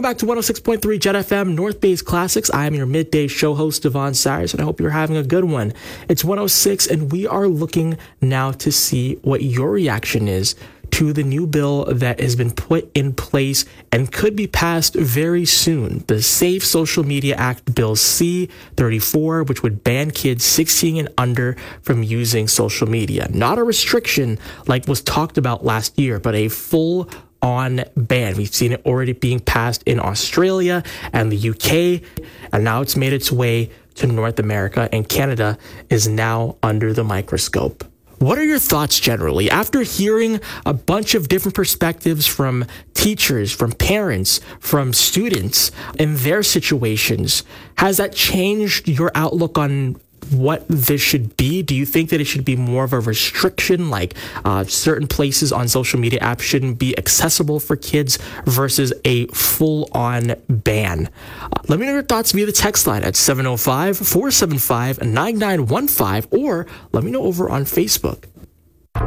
back to 106.3 Jet FM, North Bay's Classics. I am your midday show host, Devon Cyrus, and I hope you're having a good one. It's 106, and we are looking now to see what your reaction is to the new bill that has been put in place and could be passed very soon. The Safe Social Media Act, Bill C-34, which would ban kids 16 and under from using social media. Not a restriction like was talked about last year, but a full-on ban. We've seen it already being passed in Australia and the UK, and now it's made its way to North America, and Canada is now under the microscope. What are your thoughts generally? After hearing a bunch of different perspectives from teachers, from parents, from students in their situations, has that changed your outlook on what this should be? Do you think that it should be more of a restriction, like certain places on social media apps shouldn't be accessible for kids versus a full-on ban? Let me know your thoughts via the text line at 705-475-9915, or let me know over on Facebook.